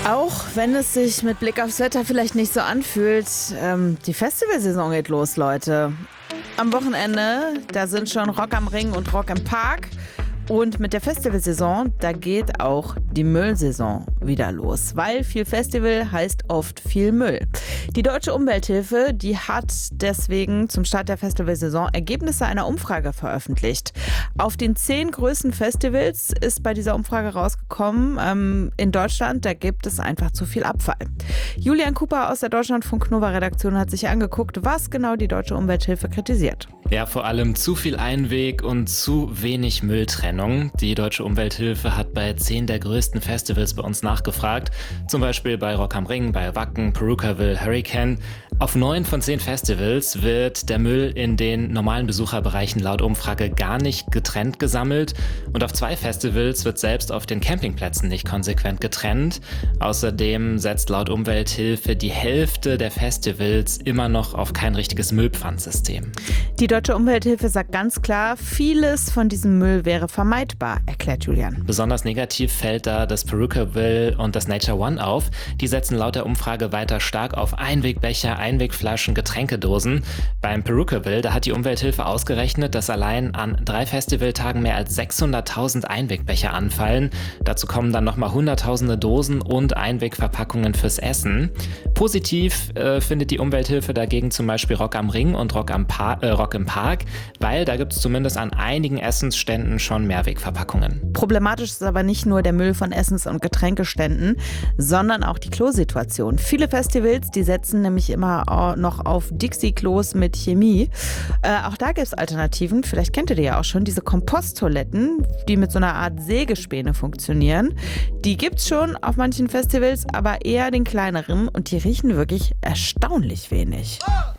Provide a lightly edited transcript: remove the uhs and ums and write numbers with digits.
Auch wenn es sich mit Blick aufs Wetter vielleicht nicht so anfühlt, die Festivalsaison geht los, Leute. Am Wochenende, da sind schon Rock am Ring und Rock im Park. Und mit der Festivalsaison, da geht auch die Müllsaison wieder los, weil viel Festival heißt oft viel Müll. Die Deutsche Umwelthilfe, die hat deswegen zum Start der Festivalsaison Ergebnisse einer Umfrage veröffentlicht. Auf den 10 größten Festivals ist bei dieser Umfrage rausgekommen, in Deutschland, da gibt es einfach zu viel Abfall. Julian Cooper aus der Deutschlandfunk Nova Redaktion hat sich angeguckt, was genau die Deutsche Umwelthilfe kritisiert. Ja, vor allem zu viel Einweg und zu wenig Mülltrennung. Die Deutsche Umwelthilfe hat bei 10 der größten Festivals bei uns nachgefragt. Zum Beispiel bei Rock am Ring, bei Wacken, Perukaville, Hurricane. Auf 9 von 10 Festivals wird der Müll in den normalen Besucherbereichen laut Umfrage gar nicht getrennt gesammelt. Und auf 2 Festivals wird selbst auf den Campingplätzen nicht konsequent getrennt. Außerdem setzt laut Umwelthilfe die Hälfte der Festivals immer noch auf kein richtiges Müllpfandsystem. Die Deutsche Umwelthilfe sagt ganz klar, vieles von diesem Müll wäre vermeidbar, erklärt Julian. Besonders negativ fällt da das Perukaville und das Nature One auf. Die setzen laut der Umfrage weiter stark auf Einwegbecher, Einwegflaschen, Getränkedosen. Beim Perukaville, da hat die Umwelthilfe ausgerechnet, dass allein an 3 Festivaltagen mehr als 600.000 Einwegbecher anfallen. Dazu kommen dann nochmal Hunderttausende Dosen und Einwegverpackungen fürs Essen. Positiv findet die Umwelthilfe dagegen zum Beispiel Rock am Ring und Rock im Park, weil da gibt es zumindest an einigen Essensständen schon Mehrwegverpackungen. Problematisch ist aber nicht nur der Müll von Essens- und Getränkeständen, sondern auch die Klosituation. Viele Festivals, die setzen nämlich immer noch auf Dixie-Klos mit Chemie. Auch da gibt es Alternativen. Vielleicht kennt ihr die ja auch schon, diese Komposttoiletten, die mit so einer Art Sägespäne funktionieren. Die gibt es schon auf manchen Festivals, aber eher den kleineren und die riechen wirklich erstaunlich wenig.